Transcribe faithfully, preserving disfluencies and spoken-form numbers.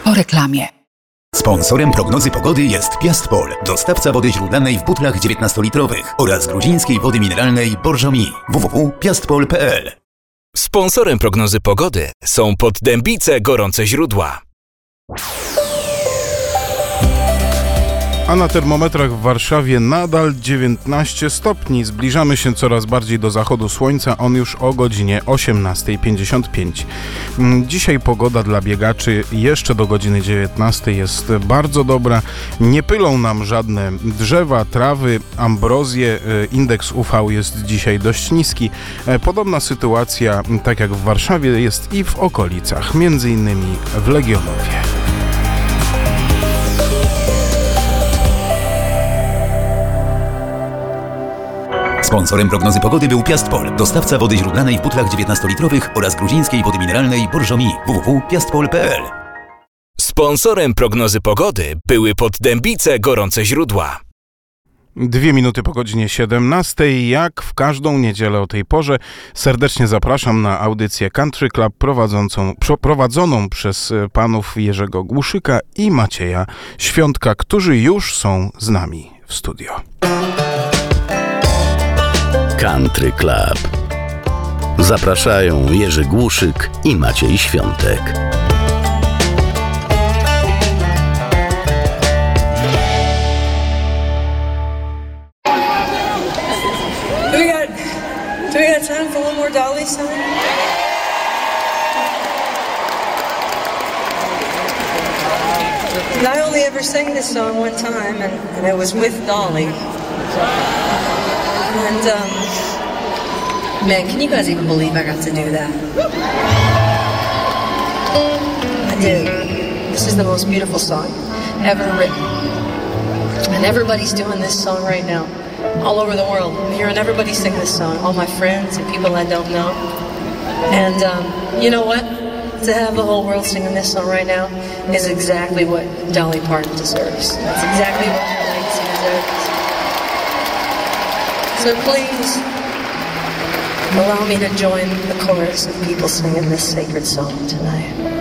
Po reklamie. Sponsorem prognozy pogody jest Piastpol, dostawca wody źródlanej w butlach dziewiętnastolitrowych oraz gruzińskiej wody mineralnej Borżomi. w w w kropka piastpol kropka p l. Sponsorem prognozy pogody są Poddębice Gorące Źródła. A na termometrach w Warszawie nadal dziewiętnaście stopni. Zbliżamy się coraz bardziej do zachodu słońca, on już o godzinie osiemnasta pięćdziesiąt pięć. Dzisiaj pogoda dla biegaczy jeszcze do godziny dziewiętnastej jest bardzo dobra. Nie pylą nam żadne drzewa, trawy, ambrozje. Indeks U V jest dzisiaj dość niski. Podobna sytuacja, tak jak w Warszawie, jest i w okolicach, między innymi w Legionowie. Sponsorem prognozy pogody był Piastpol, dostawca wody źródlanej w butlach dziewiętnastolitrowych oraz gruzińskiej wody mineralnej Borżomi. w w w kropka piastpol kropka p l. Sponsorem prognozy pogody były Poddębice Gorące Źródła. Dwie minuty po godzinie siedemnastej, jak w każdą niedzielę o tej porze, serdecznie zapraszam na audycję Country Club prowadzącą, prowadzoną przez panów Jerzego Głuszyka i Macieja Świątka, którzy już są z nami w studio. Country Club. Zapraszają Jerzy Głuszyk i Maciej Świątek. Do we got, do we got time for one more Dolly song? And I only ever sang this song one time, and, and it was with Dolly. And, um, man, can you guys even believe I got to do that? I did. This is the most beautiful song ever written. And everybody's doing this song right now. All over the world. I'm hearing everybody sing this song. All my friends and people I don't know. And, um, you know what? To have the whole world singing this song right now is exactly what Dolly Parton deserves. That's exactly what her legacy deserves. So please, allow me to join the chorus of people singing this sacred song tonight.